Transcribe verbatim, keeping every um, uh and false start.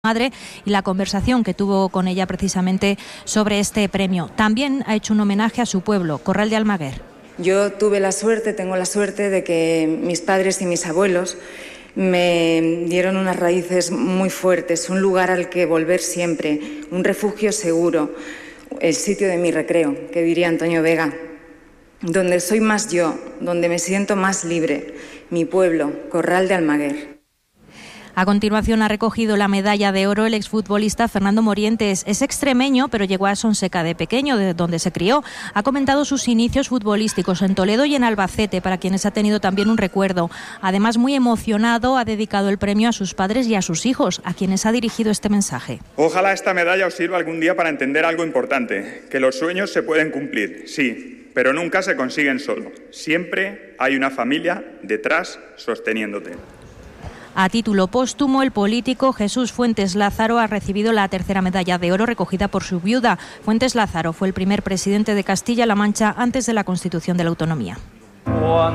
madre y la conversación que tuvo con ella precisamente sobre este premio. También ha hecho un homenaje a su pueblo, Corral de Almaguer. Yo tuve la suerte, tengo la suerte de que mis padres y mis abuelos me dieron unas raíces muy fuertes, un lugar al que volver siempre, un refugio seguro, el sitio de mi recreo, que diría Antonio Vega, donde soy más yo, donde me siento más libre, mi pueblo, Corral de Almaguer. A continuación ha recogido la medalla de oro el exfutbolista Fernando Morientes. Es extremeño, pero llegó a Sonseca de pequeño, de donde se crió. Ha comentado sus inicios futbolísticos en Toledo y en Albacete, para quienes ha tenido también un recuerdo. Además, muy emocionado, ha dedicado el premio a sus padres y a sus hijos, a quienes ha dirigido este mensaje. Ojalá esta medalla os sirva algún día para entender algo importante, que los sueños se pueden cumplir, sí, pero nunca se consiguen solo. Siempre hay una familia detrás sosteniéndote. A título póstumo, el político Jesús Fuentes Lázaro ha recibido la tercera medalla de oro recogida por su viuda. Fuentes Lázaro fue el primer presidente de Castilla-La Mancha antes de la Constitución de la Autonomía.